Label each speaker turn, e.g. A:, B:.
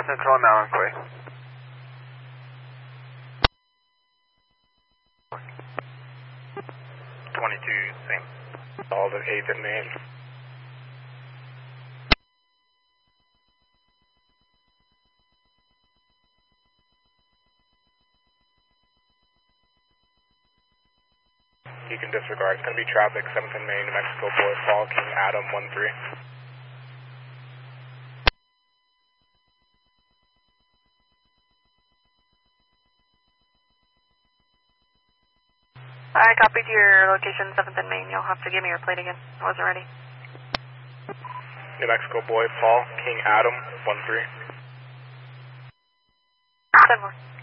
A: Central now on Quay.
B: 22, same. All the 8th and main. You can disregard. It's going to be traffic, 7th and main, New Mexico, Boy Fall, King Adam, 1-3.
C: I copied your location, 7th and Main. You'll have to give me your plate again. I wasn't ready.
B: New Mexico, Boy Fall, King Adam, 1-3.
C: 10 more.